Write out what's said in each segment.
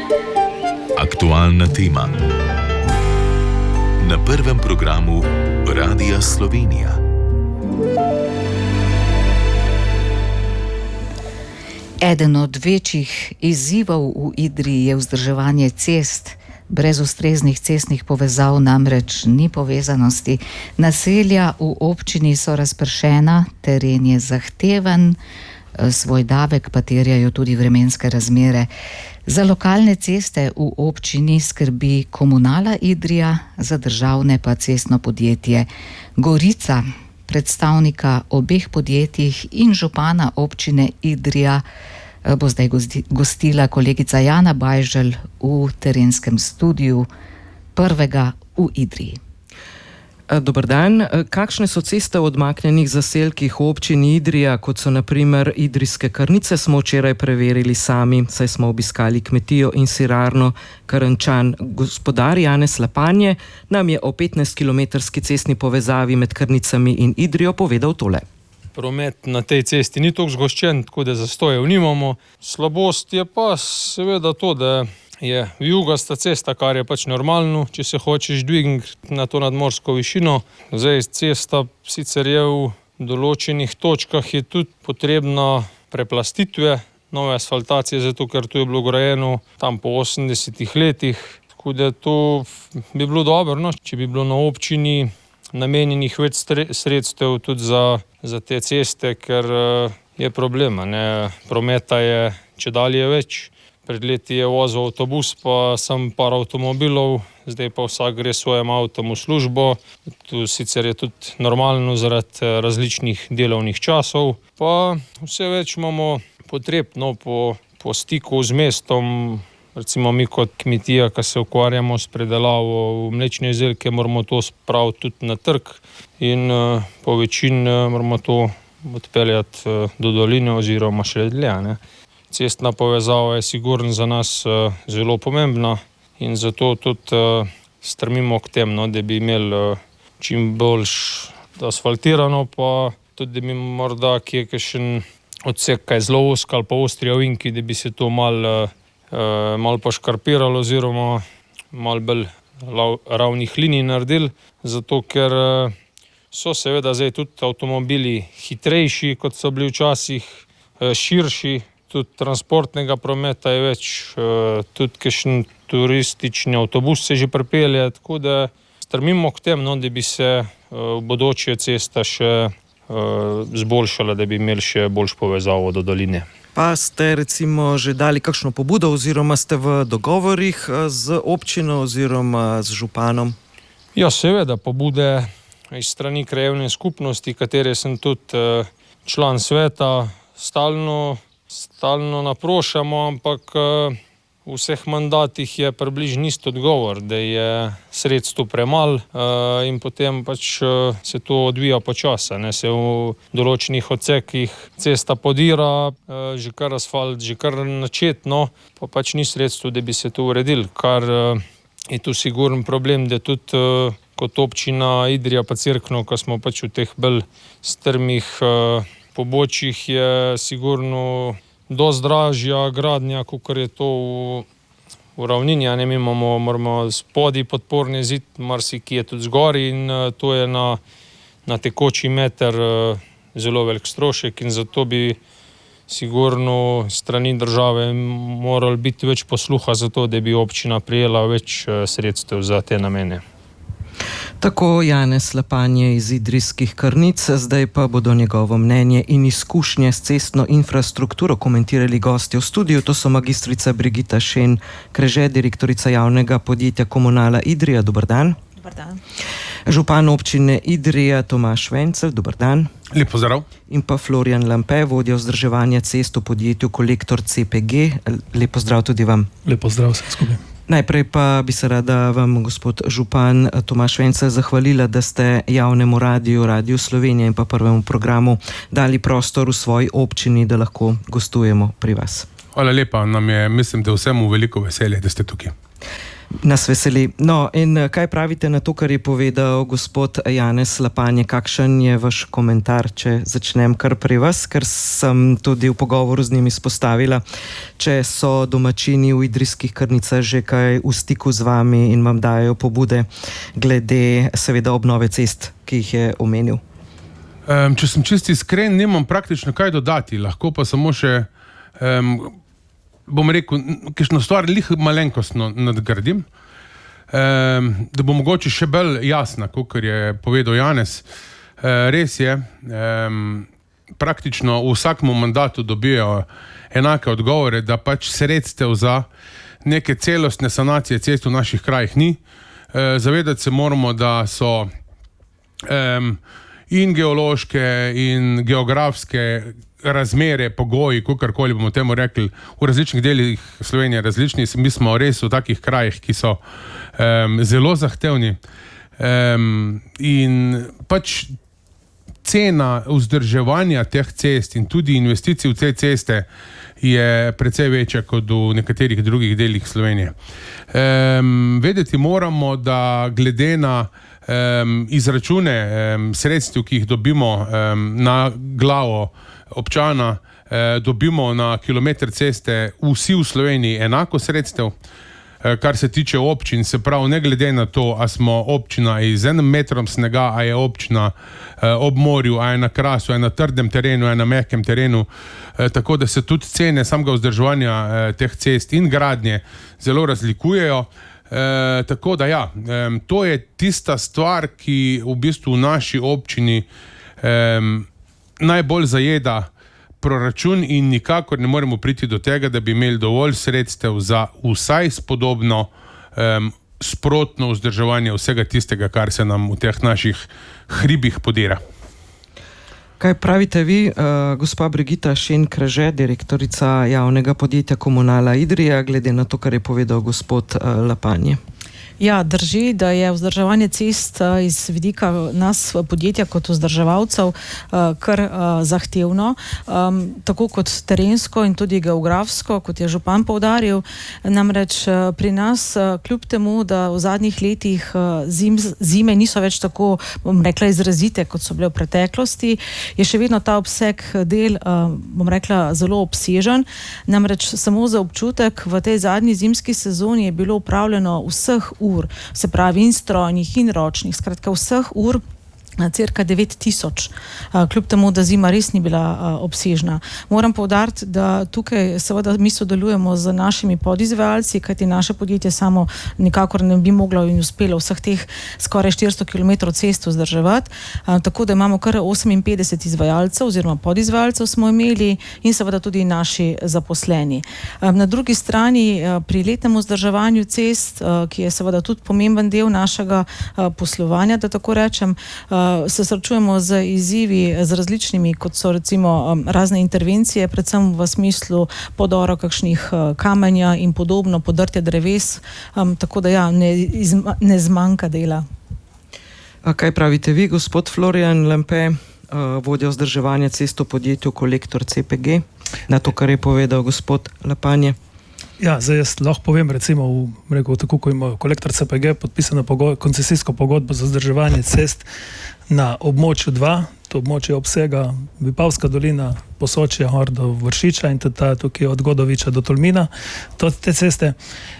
Aktualna tema na prvem programu Radia Slovenija. Eden od večjih izzivov v Idriji je vzdrževanje cest. Brez ustreznih cestnih povezav namreč ni povezanosti. Naselja v občini so razpršena, teren je zahteven, svoj davek pa terjajo tudi vremenske razmere. Za lokalne ceste v občini skrbi Komunala Idrija, za državne pa cestno podjetje Gorica. Predstavnika obeh podjetjih in župana občine Idrija bo zdaj gostila kolegica Jana Bajželj v terenskem studiu prvega v Idriji. Dober dan. Kakšne so ceste v odmaknjenih zaselkih v občini Idrija, kot so na primer Idrijske Krnice, smo včeraj preverili sami, saj smo obiskali kmetijo in sirarno Karančan. Gospodar Janez Lapanje nam je o 15-kilometrski cestni povezavi med Krnicami in Idrijo povedal tole. Promet na tej cesti ni toliko zgoščen, tako da zastojev nimamo. Slabost je pa seveda to, da je vijugasta cesta, kar je pač normalno, če se hočeš dvigniti na to nadmorsko višino. Zdaj cesta sicer je v določenih točkah je tudi potrebna preplastitve, nove asfaltacije, zato ker to je bilo grajeno tam po 80 letih. Tako da to bi bilo dobro, no, če bi bilo na občini namenjenih več sredstev tudi za te ceste, ker je problema, ne. Prometa je čedalje več. Pred leti je vozil avtobus, pa sem par avtomobilov, zdaj pa vsak gre svojim avtom v službo. Tu sicer je tudi normalno zaradi različnih delovnih časov, pa vse več imamo potreb, no, po stiku z mestom. Recimo mi kot kmetija, ki se ukvarjamo s predelavo v mlečne izdelke, moramo to spraviti tudi na trg in po večini moramo to odpeljati do doline oziroma še dlje, ne. Cestna povezava je sigurno za nas zelo pomembna in zato tudi strmimo k temu, no, da bi imeli čim bolj asfaltirano, pa tudi da bi morda kje kakšen odsek kaj zelo ozek ali pa ostri ovinki, da bi se to malo poškarpiralo oziroma malo bolj ravnih linij naredili, zato ker so seveda zdaj tudi avtomobili hitrejši, kot so bili včasih, širši, tudi transportnega prometa je več, tudi kakšen turistični avtobus se že pripelje, tako da strmimo k temu, no, da bi se v bodoče cesta še zboljšala, da bi imeli še boljšo povezavo do doline. Pa ste recimo že dali kakšno pobudo oziroma ste v dogovorih z občino oziroma z županom? Ja, seveda, pobude iz strani krajevne skupnosti, katere sem tudi član sveta, stalno naprošamo, ampak v vseh mandatih je približno isti odgovor, da je sredstev premalo in potem pač se to odvija počasi, ne. Se v določenih odsekih cesta podira, že kar asfalt, že kar načetno, pa pač ni sredstev, da bi se to uredili, kar je tu sigurno problem, da tudi kot občina Idrija pa Cerkno, ko smo pač v teh bolj strmih pobočjih, je sigurno dosti dražja gradnja, kakor je to v ravnini, a ne. Mi moramo spodaj podporni zid, marsikje je tudi zgori in to je na tekoči meter zelo velik strošek in zato bi sigurno strani države moralo biti več posluha za to, da bi občina prijela več sredstev za te namene. Tako Janez Lapanje iz Idrijskih Krnic, zdaj pa bodo njegovo mnenje in izkušnje s cestno infrastrukturo komentirali gostje v studiu. To so magistrica Brigita Šen Kreže, direktorica javnega podjetja Komunala Idrija. Dober dan. Dober dan. Župan občine Idrija Tomaž Vencelj. Dober dan. Lep pozdrav. In pa Florian Lampe, vodja vzdrževanja cest v podjetju Kolektor CPG. Lep pozdrav tudi vam. Lep pozdrav vsem skupaj. Najprej pa bi se rada vam, gospod župan Tomaž Vencelj, zahvalila, da ste javnemu Radiju Slovenija in pa prvemu programu dali prostor v svoji občini, da lahko gostujemo pri vas. Hvala lepa, nam je, mislim, da vsemu veliko veselje, da ste tukaj. Nas veseli. No, in kaj pravite na to, kar je povedal gospod Janez Lapanje? Kakšen je vaš komentar, če začnem kar pri vas, ker sem tudi v pogovoru z njim izpostavila, če so domačini v idrijskih Krnicah že kaj v stiku z vami in vam dajo pobude glede seveda obnove cest, ki jih je omenil? Če sem čisto iskren, nimam praktično kaj dodati, lahko pa samo še bom rekel, kakšno stvar malenkostno nadgradim, da bo mogoče še bolj jasna, kakor je povedal Janez. Res je, praktično v vsakem mandatu dobijo enake odgovore, da pač sredstev za neke celostne sanacije cest v naših krajih ni. Zavedati se moramo, da so in geološke in geografske razmere, pogoji, kakorkoli bomo temu rekli, v različnih delih Slovenije različni. Mi smo res v takih krajih, ki so zelo zahtevni. In pač cena vzdrževanja teh cest in tudi investicij v te ceste je precej večja kot v nekaterih drugih delih Slovenije. Vedeti moramo, da glede na izračune sredstev, ki jih dobimo na glavo občana, dobimo na kilometr ceste vsi v Sloveniji enako sredstev. Kar se tiče občin, se pravi, ne glede na to, a smo občina z 1 metrom snega, a je občina ob morju, a je na Krasu, a je na trdem terenu, a je na mehkem terenu, tako da se tudi cene samega vzdrževanja teh cest in gradnje zelo razlikujejo. Tako da ja, to je tista stvar, ki v bistvu v naši občini najbolj zajeda proračun in nikakor ne moremo priti do tega, da bi imeli dovolj sredstev za vsaj spodobno sprotno vzdrževanje vsega tistega, kar se nam v teh naših hribih podira. Kaj pravite vi, gospa Brigita Šenk-Reže, direktorica javnega podjetja Komunala Idrija, glede na to, kar je povedal gospod Lapanje? Ja, drži, da je vzdrževanje cest iz vidika nas podjetja kot vzdrževalcev kar zahtevno, tako kot terensko in tudi geografsko, kot je župan poudaril. Namreč pri nas, kljub temu, da v zadnjih letih zime niso več tako, bom rekla, izrazite, kot so bile v preteklosti, je še vedno ta obseg del, bom rekla, zelo obsežen. Namreč samo za občutek, v tej zadnji zimski sezoni je bilo upravljeno vseh se pravi in strojnih in ročnih, skratka vseh ur, cirka 9000, kljub temu, da zima res ni bila obsežna. Moram poudariti, da tukaj seveda mi sodelujemo z našimi podizvajalci, kajti naše podjetje samo nikakor ne bi moglo in uspelo vseh teh skoraj 400 km cest vzdrževati, tako da imamo kar 58 izvajalcev oziroma podizvajalcev smo imeli in seveda tudi naši zaposleni. Na drugi strani pri letnem vzdrževanju cest, ki je seveda tudi pomemben del našega poslovanja, da tako rečem, se srečujemo z izzivi, z različnimi, kot so recimo razne intervencije, predvsem v smislu podora kakšnih kamenja in podobno, podrtje dreves, tako da ja, ne zmanjka dela. A kaj pravite vi, gospod Florian Lampe, vodja vzdrževanja cest v podjetju Kolektor CPG, na to, kar je povedal gospod Lapanje? Ja, zdaj jaz lahko povem, recimo, tako ko ima Kolektor CPG podpisano koncesijsko pogodbo za vzdrževanje cest na območju 2, to območje obsega Vipavska dolina, Posočje, do Vršiča in tudi tukaj od Godoviča do Tolmina, te ceste.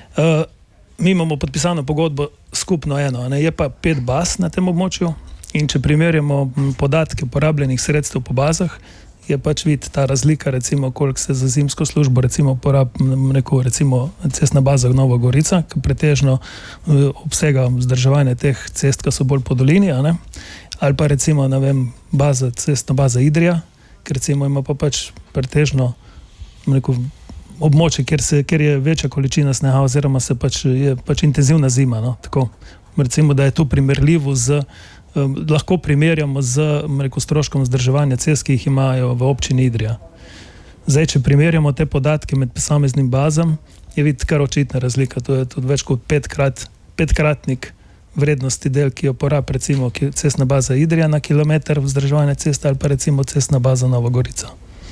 Mi imamo podpisano pogodbo skupno eno, je pa 5 baz na tem območju in če primerjamo podatke porabljenih sredstev po bazah, je pač videti ta razlika, recimo, koliko se za zimsko službo recimo recimo cestna baza Nova Gorica, ki pretežno obsega vzdrževanje teh cest, ki so bolj po dolini, ali pa recimo, ne vem, cestna baza Idrija, ker recimo ima pa pač pretežno območje, kjer je večja količina snega oziroma je pač intenzivna zima, tako. Recimo, da je to primerljivo lahko primerjamo z stroškom vzdrževanja cest, ki jih imajo v občini Idrija. Zdaj, če primerjamo te podatke med posameznim bazam, je videti kar očitna razlika. To je tudi več kot 5-kratnik vrednosti del, ki jo porabi recimo cestna baza Idrija na kilometr vzdrževanja ceste ali pa recimo cestna baza Nova Gorica.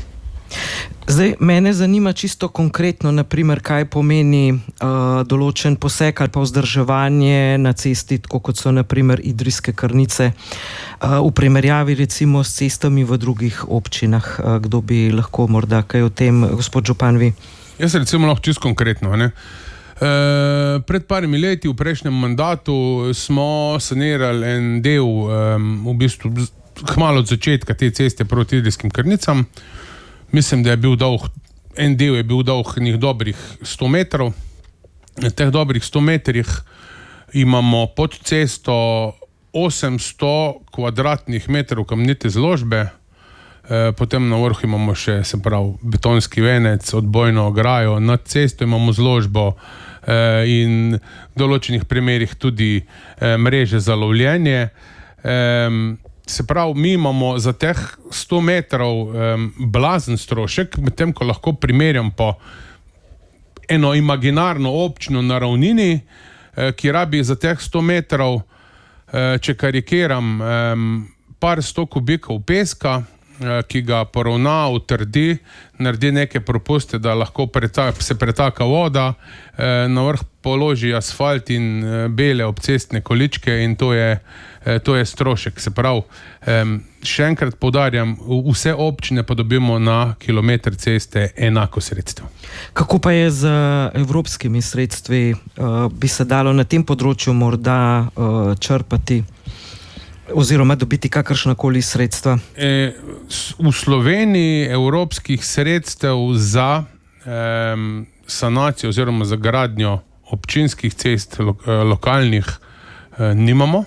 Zdaj, mene zanima čisto konkretno, naprimer, kaj pomeni določen poseg ali pa vzdrževanje na cesti, tako kot so naprimer Idrijske Krnice, v primerjavi recimo s cestami v drugih občinah. Kdo bi lahko morda kaj o tem, gospod župan, vi? Jaz recimo lahko čisto konkretno, ne? Pred parimi leti v prejšnjem mandatu smo sanirali en del, v bistvu kmalu od začetka te ceste proti Idrijskim Krnicam. Mislim, da je bil dolg, en del je bil dolg njih dobrih 100 metrov. Na teh dobrih 100 metrih imamo pod cesto 800 kvadratnih metrov kamnite zložbe, potem na vrhu imamo še, se pravi, betonski venec, odbojno ograjo, nad cesto imamo zložbo in v določenih primerih tudi mreže za lovljenje. Se pravi, mi imamo za teh 100 metrov blazen strošek, medtem ko lahko primerjam po eno imaginarno občino na ravnini, ki rabi za teh 100 metrov, če karikiram, par 100 kubikov peska, ki ga poravna, utrdi, naredi neke propuste, da lahko se pretaka voda, na vrh položi asfalt in bele obcestne količke in to je strošek. Se pravi, še enkrat poudarjam, vse občine pa dobimo na kilometr ceste enako sredstev. Kako pa je z evropskimi sredstvi? Bi se dalo na tem področju morda črpati oziroma dobiti kakršnakoli sredstva? V Sloveniji evropskih sredstev za sanacijo oziroma za gradnjo občinskih cest lokalnih nimamo.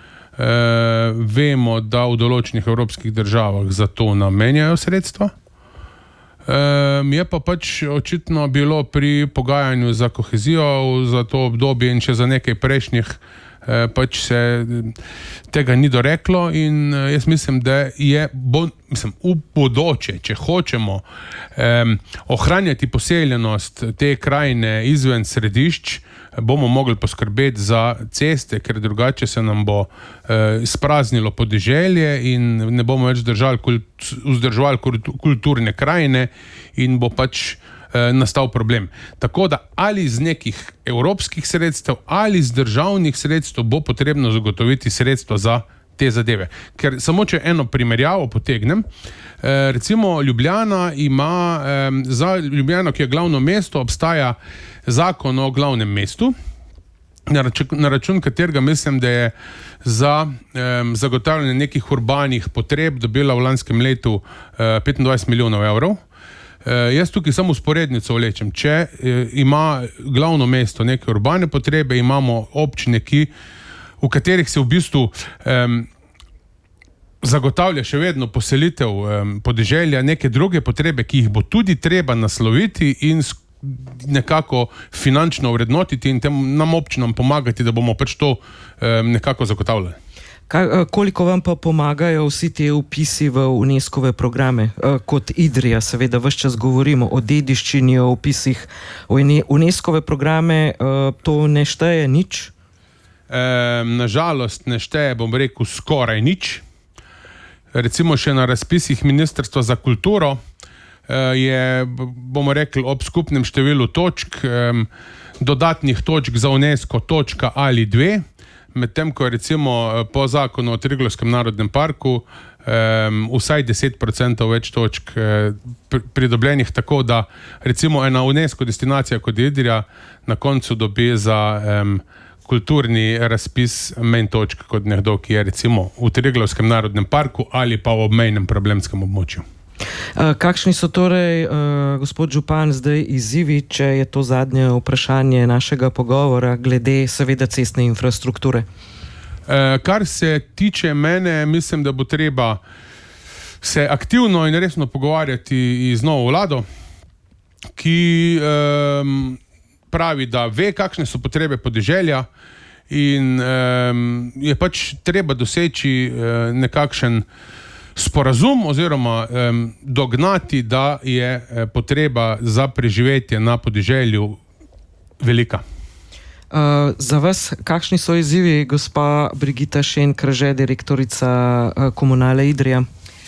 Vemo, da v določenih evropskih državah za to namenjajo sredstva. Je pa pač očitno bilo pri pogajanju za kohezijo za to obdobje in še za nekaj prejšnjih pač se tega ni doreklo in jaz mislim, da je v bodoče, če hočemo ohranjati poseljenost te krajine izven središč, bomo mogli poskrbeti za ceste, ker drugače se nam bo spraznilo podeželje in ne bomo več vzdrževali kulturne krajine in bo pač nastal problem. Tako da ali iz nekih evropskih sredstev ali iz državnih sredstev bo potrebno zagotoviti sredstva za te zadeve. Ker samo če eno primerjavo potegnem, recimo Ljubljana ima, za Ljubljano, ki je glavno mesto, obstaja zakon o glavnem mestu, na račun katerega mislim, da je za zagotavljanje nekih urbanih potreb dobila v lanskem letu 25 milijonov evrov. Jaz tukaj samo usporednico vlečem. Če ima glavno mesto neke urbane potrebe, imamo občine, v katerih se v bistvu zagotavlja še vedno poselitev podeželja, neke druge potrebe, ki jih bo tudi treba nasloviti in nekako finančno vrednotiti in nam občinam pomagati, da bomo pač to nekako zagotavljali. Koliko vam pa pomagajo vsi te vpisi v UNESCO-ve programe? Kot Idrija, seveda, ves čas govorimo o dediščini, o vpisih v UNESCO-ve programe, to ne šteje nič? Nažalost ne šteje, bom rekel, skoraj nič. Recimo še na razpisih Ministrstva za kulturo je, bomo rekli, ob skupnem številu točk, dodatnih točk za UNESCO točka ali dve, medtem ko je recimo po zakonu o Triglavskem narodnem parku vsaj 10% več točk pridobljenih, tako da recimo ena UNESCO destinacija kot Idrija na koncu dobi za kulturni razpis manj točk kot nekdo, ki je recimo v Triglavskem narodnem parku ali pa v obmejnem problemskem območju. Kakšni so torej, gospod župan, zdaj izzivi, če je to zadnje vprašanje našega pogovora, glede seveda cestne infrastrukture? Kar se tiče mene, mislim, da bo treba se aktivno in resno pogovarjati z novo vlado, ki pravi, da ve, kakšne so potrebe podeželja in je pač treba doseči nekakšen sporazum oziroma dognati, da je potreba za preživetje na podeželju velika. Za vas, kakšni so izzivi, gospa Brigita Šen-Krže, direktorica Komunale Idrija?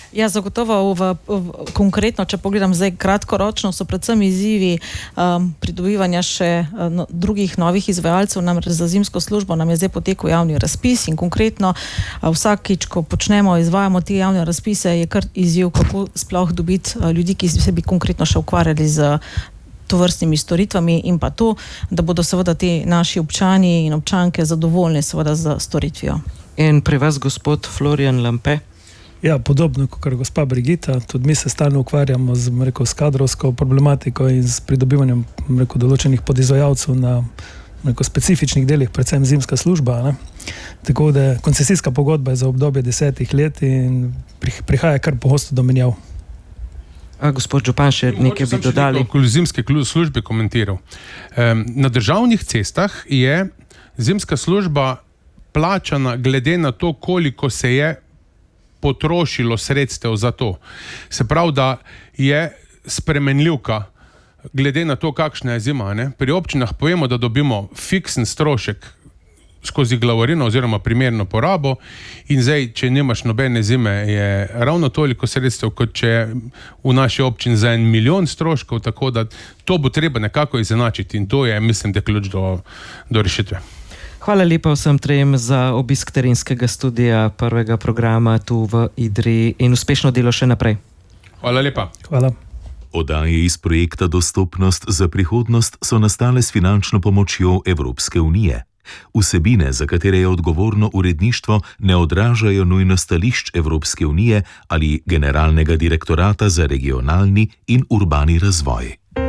Ja, zagotovo konkretno, če pogledam zdaj kratkoročno, so predvsem izzivi pridobivanja še drugih novih izvajalcev. Namreč za zimsko službo nam je zdaj potekel javni razpis in konkretno vsakič, ko izvajamo te javne razpise, je kar izziv, kako sploh dobiti ljudi, ki se bi konkretno še ukvarjali z tovrstnimi storitvami in pa to, da bodo seveda ti naši občani in občanke zadovoljni seveda z storitvijo. In pri vas, gospod Florian Lampe? Ja, podobno kot gospa Brigita, tudi mi se stalno ukvarjamo s kadrovsko problematiko in s pridobivanjem določenih podizvajalcev na specifičnih delih, predvsem zimska služba. Ne? Tako da koncesijska pogodba je za obdobje 10 let in prihaja kar pogosto do menjav. A gospod Župan, še nekaj bi dodali? Okoli zimske službe komentiral. Na državnih cestah je zimska služba plačana glede na to, koliko se je potrošilo sredstev za to. Se pravi, da je spremenljivka glede na to, kakšna je zima. Ne? Pri občinah povemo, da dobimo fiksen strošek skozi glavarino oziroma primerno porabo in zdaj, če nimaš nobene zime, je ravno toliko sredstev, kot če v naši občini za 1 milijon stroškov, tako da to bo treba nekako izenačiti in to je, mislim, da ključ do rešitve. Hvala lepa vsem trem za obisk terenskega studija prvega programa tu v Idriji in uspešno delo še naprej. Hvala lepa. Hvala. Oddaje iz projekta Dostopnost za prihodnost so nastale s finančno pomočjo Evropske unije. Vsebine, za katere je odgovorno uredništvo, ne odražajo nujno stališč Evropske unije ali Generalnega direktorata za regionalni in urbani razvoj.